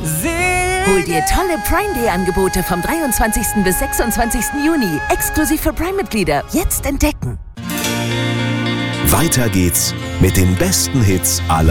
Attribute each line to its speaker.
Speaker 1: Hol dir tolle Prime Day Angebote vom 23. bis 26. Juni. Exklusiv für Prime-Mitglieder. Jetzt entdecken.
Speaker 2: Weiter geht's mit den besten Hits aller